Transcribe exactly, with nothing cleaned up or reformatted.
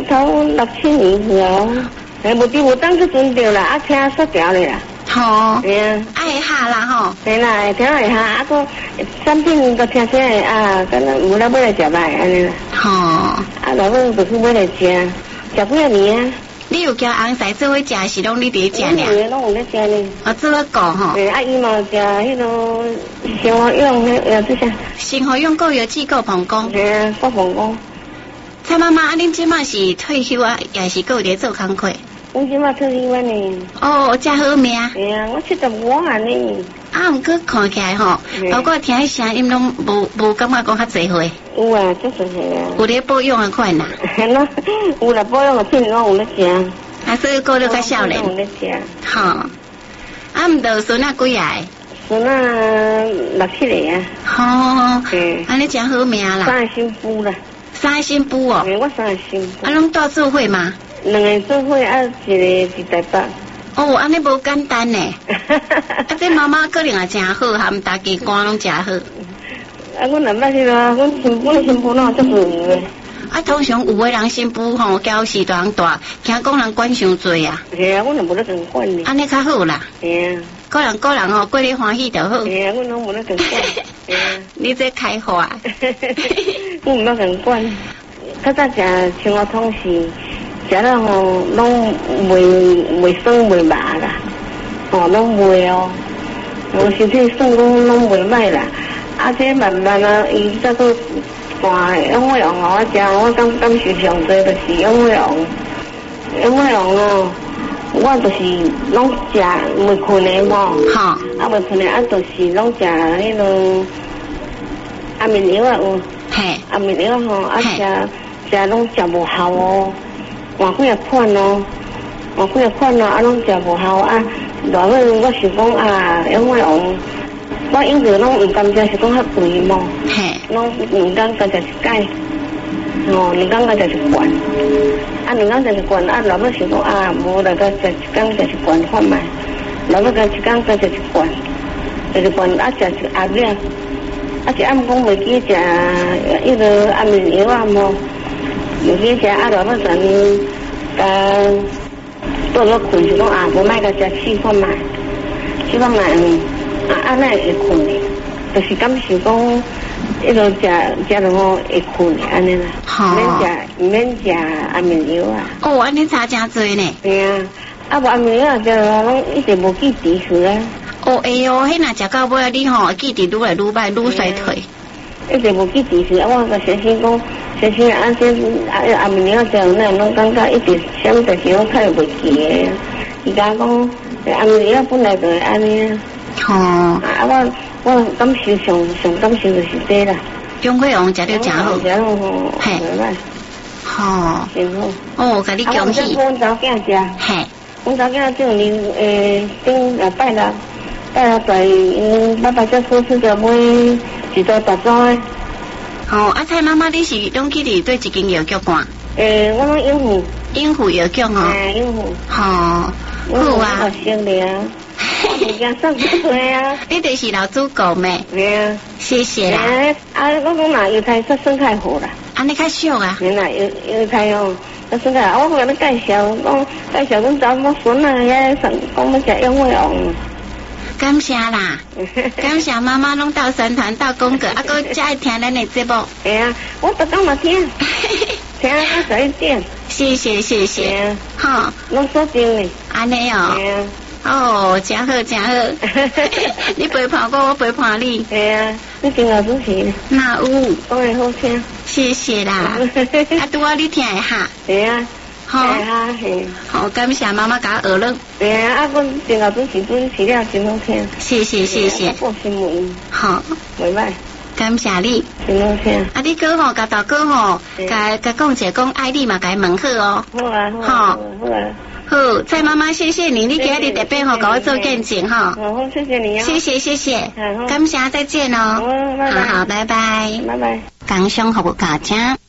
头六七年去哦，诶，无伫无当去准着啦，啊，车摔掉咧啦。 好， 对啊， 爱下啦吼。 对啦，会听会下，啊个产品个听听的啊，敢若有啦买来食吧，安尼啦。 好， 啊，老尾就去买来食，食几啊年啊。 你有叫红仔做伙食，是拢你伫食呢？ 有拢有咧食呢。 啊，做伙讲吼。 对，啊，伊嘛食迄个生活用迄个这些。 生活用够有几个膀胱？ 对啊，够膀胱。 蔡妈妈，啊，恁即马是退休啊，也是够伫做工课？ 我即马退休啊呢。 哦，真好命。 对啊，我七十五啊呢。 啊，毋过看起来吼，包括听迄声音拢无无感觉讲较济岁。 有啊，足侪岁啊。 有咧保养的款啦。 喏，有啦，保养的品拢有咧食。 啊，所以过了较少年。 有咧食。 吼，啊，毋着孙仔几个？ 孙仔六七个啊。 吼， 嗯， 安尼真好命啦。 三个新妇啦。 三个新妇哦。 我三个新妇。 啊，拢住做伙嘛？ 两个做伙啊，一个伫台北。 哦，安尼无简单呢。啊，这妈妈个人也真好，含大家官拢真好。 啊，阮阿捌去啦，阮新阮新妇拢足自由的。 啊，通常有个人新妇吼，交时大人大，惊讲人管伤多啊。 是啊，阮就无咧跟管呢。 安尼较好啦。 是啊。 个人个人吼，过得欢喜就好。 是啊，阮拢无咧跟管。是啊。 你这开化。 阮毋捌跟管。较早食生活通是。食了吼，拢袂袂酸袂麻啦，吼拢袂哦，我身体算讲拢袂歹啦。啊，这慢慢啊，伊再个换养血王哦，我食我感感受上多就是养血王，养血王哦，我就是拢食袂困的嘛， 好， 啊袂困的啊，就是拢食迄个安眠药啊有， 嘿， 安眠药吼，啊食食拢食无效哦。换几个款哦，换几个款哦，啊，拢食无效啊。然后我想讲啊，养血王，我以前拢唔甘食，是讲较贵嘛， 嘿， 拢两工才食一解，哦，两工才食一罐，啊，两工食一罐，啊，然后想讲啊，无来个食一工食一罐看卖，然后个一工才食一罐，食一罐啊，食一盒了，啊，是暗讲袂记食迄个安眠药啊嘛。有些食啊，老要转甲倒落困是讲啊，无卖甲食试看卖，试看卖啊，啊那会困的，就是感受讲，迄个食食了吼会困的安尼啦，免食免食安眠药啊。 哦，安尼差真多呢。 对啊，啊无安眠药食了拢一直无记忆去啊。 哦会哦，迄若食到尾你吼记忆愈来愈歹愈衰退。 一直无记忆去，啊我个先生讲。先生啊，这啊阿明了之后，那拢感觉一直想着是讲较袂记的。伊甲讲，阿明了本来就安尼啊。 哦。啊， 我我感受上上感受就是这啦。 养血王食着真好。 食了吼，嘿。 好。 真好。 哦，甲你恭喜。 我查囝食。嘿。我查囝这年诶，顶礼拜六，拜六在嗯，爸爸在超市就买一包大包的。 哦，啊，蔡妈妈，你是拢去伫对一间药局看？ 诶，我拢应付， 应付药局吼。 哎，应付。 好，好啊。 行的啊，我家送出去啊。 你就是老主顾咩？ 对啊。 谢谢啦。 啊，我讲嘛，油菜说生太好啦。 安尼较俗啊。 原来油油菜哦，说生太好，我甲你介绍，讲介绍阮查某孙啊，遐讲要食养血王。 感谢啦，感谢妈妈拢到三团到公馆，啊，佮才爱听咱的节目。 哎呀，我逐工嘛听，听啊十一点。 谢谢谢谢，好， 拢锁定嘞。 安尼哦。哦，真好真好。你陪伴我，我陪伴你。 对啊，你真好主持。 那有， 讲会好听。 谢谢啦。啊，拄啊，你听会哈？ 对啊。 好，好，感谢妈妈甲我学了。 对啊，啊，阮真老主持主持了真好听。 谢谢谢谢。 报新闻。好，袂歹。 感谢你。 真好听。 啊，你哥吼，甲大哥吼，甲甲讲者讲爱你嘛，甲问好哦。 好啊，好啊，好啊。 好，蔡妈妈，谢谢你，你今日特别吼甲我做见证哈。 好，谢谢你啊。 谢谢谢谢。感谢再见哦。 好，拜拜。 好好，拜拜。 拜拜。 工商服务大家。